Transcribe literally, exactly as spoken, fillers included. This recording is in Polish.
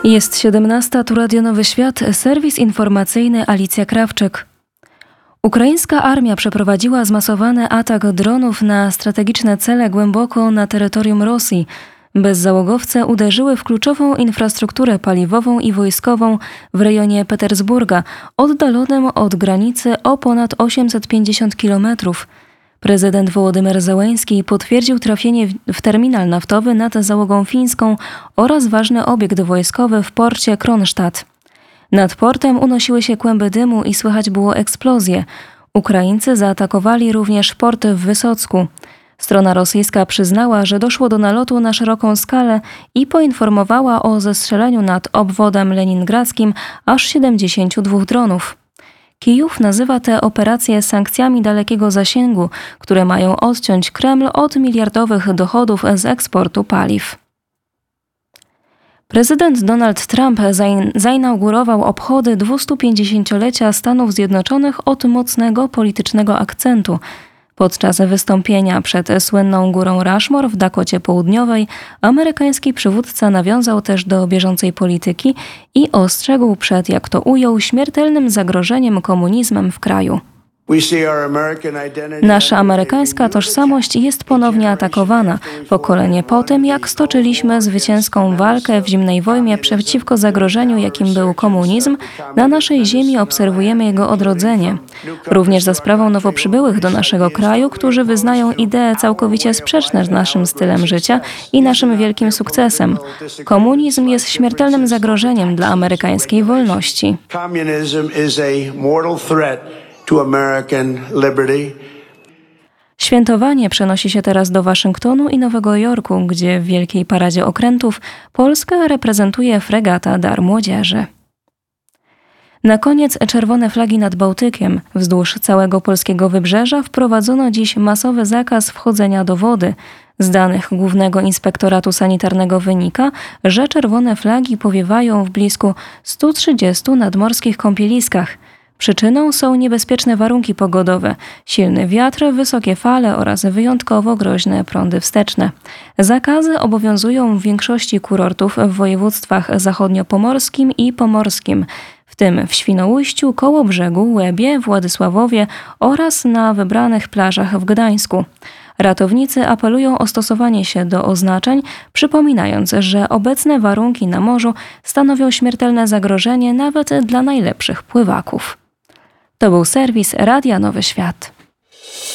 Jest siedemnasta, tu Radio Nowy Świat, serwis informacyjny Alicja Krawczyk. Ukraińska armia przeprowadziła zmasowany atak dronów na strategiczne cele głęboko na terytorium Rosji. Bezzałogowce uderzyły w kluczową infrastrukturę paliwową i wojskową w rejonie Petersburga, oddalonym od granicy o ponad osiemset pięćdziesiąt kilometrów. Prezydent Wołodymyr Zełenski potwierdził trafienie w terminal naftowy nad załogą fińską oraz ważny obiekt wojskowy w porcie Kronstadt. Nad portem unosiły się kłęby dymu i słychać było eksplozje. Ukraińcy zaatakowali również port w Wysocku. Strona rosyjska przyznała, że doszło do nalotu na szeroką skalę i poinformowała o zestrzeleniu nad obwodem leningradzkim aż siedemdziesięciu dwóch dronów. Kijów nazywa te operacje sankcjami dalekiego zasięgu, które mają odciąć Kreml od miliardowych dochodów z eksportu paliw. Prezydent Donald Trump zainaugurował obchody dwustupięćdziesięciolecia Stanów Zjednoczonych od mocnego politycznego akcentu. Podczas wystąpienia przed słynną górą Rushmore w Dakocie Południowej amerykański przywódca nawiązał też do bieżącej polityki i ostrzegł przed, jak to ujął, śmiertelnym zagrożeniem komunizmem w kraju. Nasza amerykańska tożsamość jest ponownie atakowana. Pokolenie po tym, jak stoczyliśmy zwycięską walkę w zimnej wojnie przeciwko zagrożeniu, jakim był komunizm, na naszej ziemi obserwujemy jego odrodzenie. Również za sprawą nowo przybyłych do naszego kraju, którzy wyznają idee całkowicie sprzeczne z naszym stylem życia i naszym wielkim sukcesem. Komunizm jest śmiertelnym zagrożeniem dla amerykańskiej wolności. To American liberty. Świętowanie przenosi się teraz do Waszyngtonu i Nowego Jorku, gdzie w Wielkiej Paradzie Okrętów Polskę reprezentuje fregata Dar Młodzieży. Na koniec czerwone flagi nad Bałtykiem. Wzdłuż całego polskiego wybrzeża wprowadzono dziś masowy zakaz wchodzenia do wody. Z danych Głównego Inspektoratu Sanitarnego wynika, że czerwone flagi powiewają w blisku stu trzydziestu nadmorskich kąpieliskach. Przyczyną są niebezpieczne warunki pogodowe, silny wiatr, wysokie fale oraz wyjątkowo groźne prądy wsteczne. Zakazy obowiązują w większości kurortów w województwach zachodniopomorskim i pomorskim, w tym w Świnoujściu, Kołobrzegu, Łebie, Władysławowie oraz na wybranych plażach w Gdańsku. Ratownicy apelują o stosowanie się do oznaczeń, przypominając, że obecne warunki na morzu stanowią śmiertelne zagrożenie nawet dla najlepszych pływaków. To był serwis Radia Nowy Świat.